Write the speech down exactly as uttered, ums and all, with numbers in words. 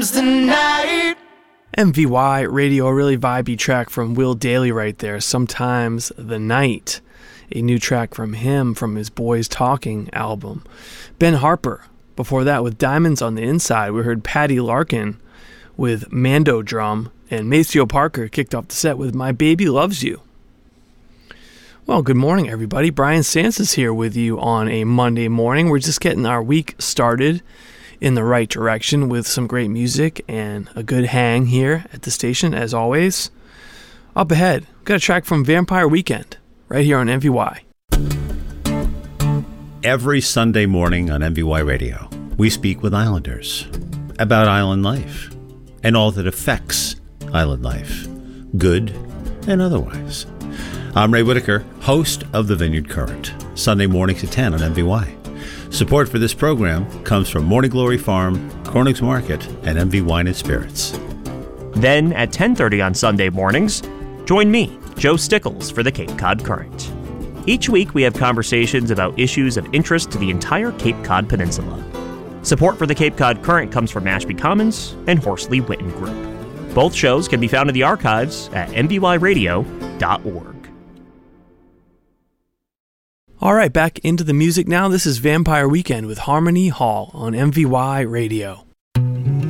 The night. M V Y Radio, a really vibey track from Will Dailey right there. Sometimes the Night, a new track from him from his Boys Talking album. Ben Harper, before that with Diamonds on the Inside. We heard Patty Larkin with Mando Drum, and Maceo Parker kicked off the set with My Baby Loves You. Well, good morning, everybody. Brian Sands is here with you on a Monday morning. We're just getting our week started in the right direction with some great music and a good hang here at the station, as always. Up ahead, got a track from Vampire Weekend right here on M V Y. Every Sunday morning on M V Y Radio, we speak with Islanders about island life and all that affects island life, good and otherwise. I'm Ray Whitaker, host of The Vineyard Current, Sunday mornings at ten on M V Y. Support for this program comes from Morning Glory Farm, Corning's Market, and M V Wine and Spirits. Then at ten thirty on Sunday mornings, join me, Joe Stickles, for the Cape Cod Current. Each week we have conversations about issues of interest to the entire Cape Cod Peninsula. Support for the Cape Cod Current comes from Mashpee Commons and Horsley Witten Group. Both shows can be found in the archives at m v y radio dot org. All right, back into the music now. This is Vampire Weekend with Harmony Hall on M V Y Radio.